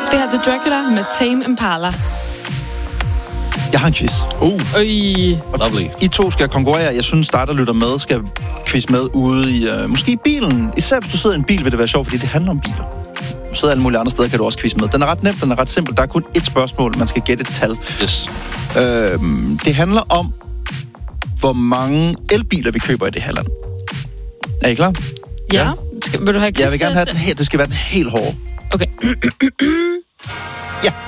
Det her er Dracula med Tame Impala. Jeg har en quiz. Lovely. I to skal konkurrere. Jeg synes, dig, der lytter med, skal quiz med ude i, måske i bilen. Især hvis du sidder i en bil, vil det være sjovt, fordi det handler om biler. Du sidder alle mulige andre steder, kan du også quiz med. Den er ret nem, den er ret simpel. Der er kun ét spørgsmål, man skal gætte et tal. Yes. Det handler om, hvor mange elbiler vi køber i det her land. Er I klar? Ja. Vil du have quiz? Jeg vil gerne have den her. Det skal være den helt hårde. Okay. Ja.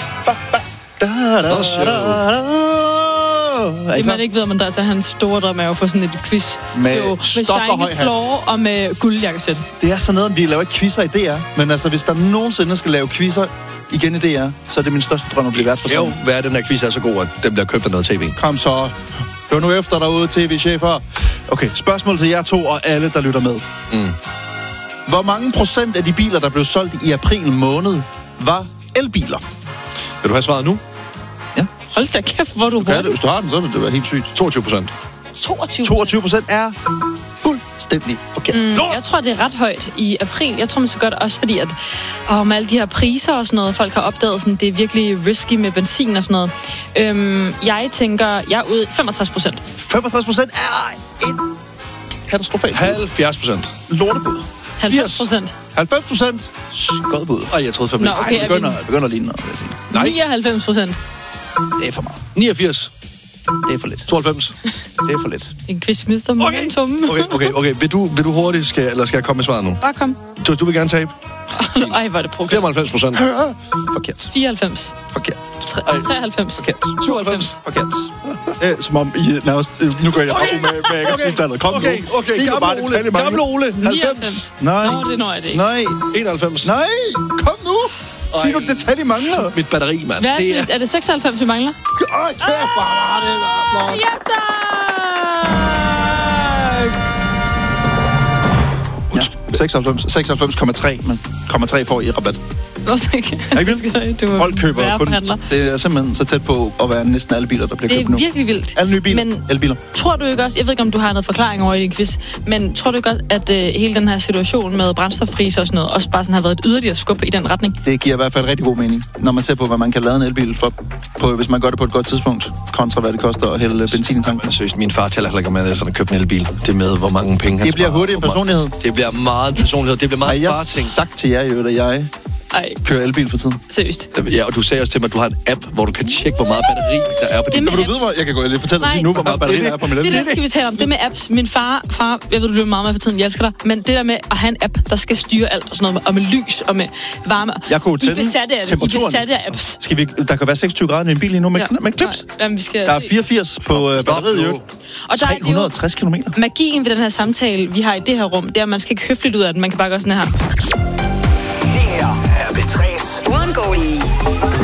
Det man ikke ved, men der er hans store drøm er jo for sådan et quiz. Med stok og høj shiny hat. floor og med guldjakkesæt. Det er sådan noget, vi laver ikke quizzer i DR. Men altså, hvis der nogensinde skal lave quizzer igen i DR, så er det min største drøm at blive vært for sådan. Jo, hvad er den her quiz er så god, at den bliver købt af noget tv? Kom så. Hør nu efter derude, tv-chefer. Okay, spørgsmål til jer to og alle, der lytter med. Hvor mange procent af de biler, der blev solgt i april måned, var elbiler? Vil du have svaret nu? Hold da kæft, hvor du Det, hvis du har den, så vil det være helt sygt. 22%. 22% er fuldstændig forkert. Jeg tror, det er ret højt i april. Jeg tror måske godt også, fordi at med alle de her priser og sådan noget, folk har opdaget, sådan, det er virkelig risky med benzin og sådan noget. Jeg tænker, jeg er ude 65%. 65% er en katastrofalt 70%. lortebud. 90%. 90% skodbud. Ej, jeg troede 5%. Nå, okay, Det begynder at ligne noget, vil jeg sige. 99%. Det er for meget. 89. Det er for lidt. 92. Det er for lidt. En quiz mister momentum. Okay. Vil du hurtigt, eller skal jeg komme med svaret nu? Bare kom. Du vil gerne tabe? Ej, hvor er det provokerende. 95%. Forkert. 94. Forkert. 93. Forkert. 92. Forkert. Som om I nærmest... Nu går jeg op med at sige tallet. Kom nu. Okay. Gamle Ole. 99. Nej. Nå, det når jeg det ikke. Nej. 91. Nej. Kom nu. Sig nu det tal, I mangler. Mit batteri, mand. Hvad er det 96, vi mangler? Kæft, bare det er flot. Ja, tak! 96,3, men 0,3 får I rabat. Hvorfor ikke? Folk køber kun. Forhandler. Det er simpelthen så tæt på at være næsten alle biler, der bliver Det købt er nu. virkelig vildt. Alle nye biler. Men elbiler. tror du ikke også, jeg ved ikke, om du har noget forklaring over i din quiz, men tror du ikke også, at hele den her situation med brændstofpriser og sådan noget, også bare sådan har været et yderligere skub i den retning? Det giver i hvert fald rigtig god mening, når man ser på, hvad man kan lade en elbil for, hvis man gør det på et godt tidspunkt, kontra hvad det koster at hælde benzin i tanken. Seriøst, min far taler heller ikke om, at jeg købt en elbil. Det er med, hvor mange penge han Det bliver sparer. hurtigt en personlighed. Det bliver meget personlighed. Det bliver meget Jeg bare har ting. sagt til jer jo, at jeg kører elbil for tiden. Seriøst. Ja, og du sagde også til mig, at du har en app, hvor du kan tjekke, hvor meget batteri der er på din. med Vil du vide, hvor jeg kan gå lige fortælle lige nu, hvor meget batteri der er på min elbil? Det skal vi tale om. Det med apps. Min far, jeg ved, du lytter meget med for tiden, jeg elsker dig. Men det der med at have en app, der skal styre alt og sådan noget, og med lys og med varme. Jeg kunne tænde temperaturen. I besatte af apps. Der kan være 26 grader i en bil lige nu med klips. Jamen, vi skal Der er 84 på batteriet, jo. Og der er 360 kilometer. Magien ved den her samtale, vi har i det her rum, det er, at man skal ikke høfligt ud af den. Man kan bare gøre sådan her. Det her er P3's uundgåelige